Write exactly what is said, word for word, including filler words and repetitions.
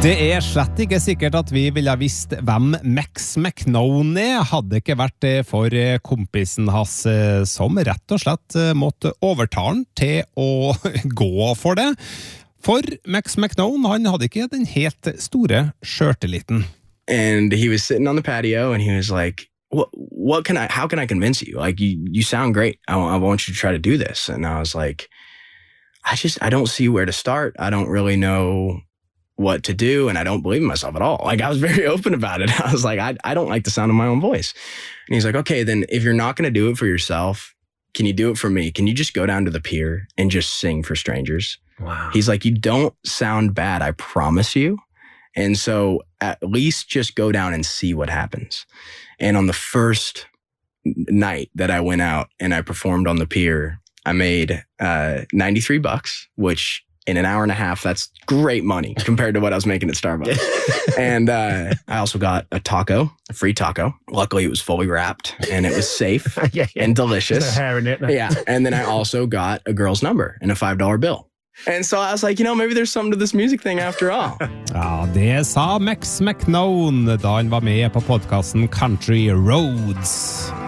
Det er slett ikke sikkert at vi ville ha visst hvem Max McKnown er, hadde ikke vært det for kompisen hans som rett og slett måtte overtale han til å gå for det. For Max McKnown, han hadde ikke den helt store skjørteliten. And he was sitting on the patio and he was like, what, what can I, how can I convince you? Like, you, you sound great. I, I want you to try to do this. And I was like, I just, I don't see where to start. I don't really know what to do, and I don't believe in myself at all. Like, I was very open about it. I was like, I, I don't like the sound of my own voice. And he's like, okay, then if you're not going to do it for yourself, can you do it for me? Can you just go down to the pier and just sing for strangers? Wow. He's like, you don't sound bad, I promise you. And so at least just go down and see what happens. And on the first night that I went out and I performed on the pier, I made uh, ninety-three bucks, which in an hour and a half, that's great money compared to what I was making at Starbucks. And uh, I also got a taco, a free taco. Luckily, it was fully wrapped and it was safe yeah, yeah. and delicious. There's no hair in it. No. Yeah. And then I also got a girl's number and a five dollar bill. And so I was like, you know, maybe there's something to this music thing after all. Ja, det sa Max McKnown da han var med på podcasten Country Roads.